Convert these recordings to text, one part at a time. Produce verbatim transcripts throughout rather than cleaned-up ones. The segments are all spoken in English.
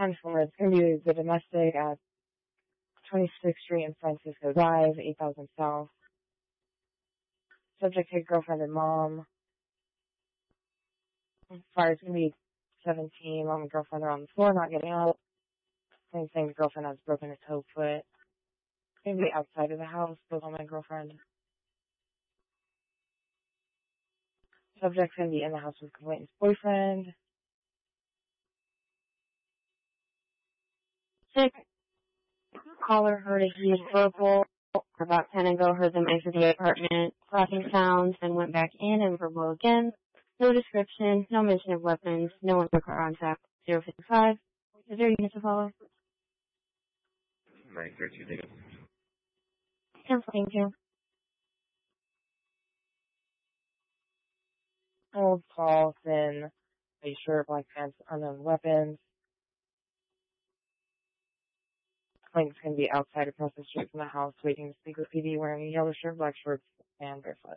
ten four, it's going to be the domestic at twenty-sixth Street and Francisco Drive, eight thousand South. Subject hit girlfriend and mom. Fire is going to be seventeen. Mom and girlfriend are on the floor, not getting up. Same thing, the girlfriend has broken a toe foot. It's going to be outside of the house, both mom and girlfriend. Subject's going to be in the house with complainant's boyfriend. Six. Caller heard a huge verbal. About ten ago, heard them enter the apartment, clapping sounds, then went back in and verbal again. No description, no mention of weapons, no one took her on tap. zero fifty-five. Is there a unit to follow? nine thirty-two, David. Thank you. Old, tall, thin, a shirt, black pants, unknown weapons. Complainant's going to be outside across the street from the house, waiting to speak with P D, wearing a yellow shirt, black shorts, and barefoot.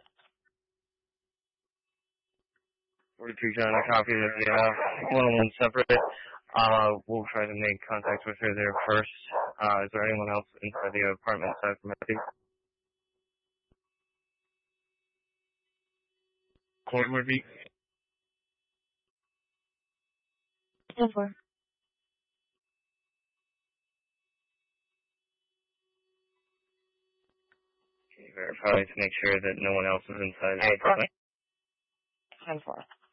forty-three John, I copy that we have one-on-one separate. Uh, we'll try to make contact with her there first. Uh, is there anyone else inside the apartment aside from Eddie? Court review. ten four. Verify to make sure that no one else is inside the apartment. ten four.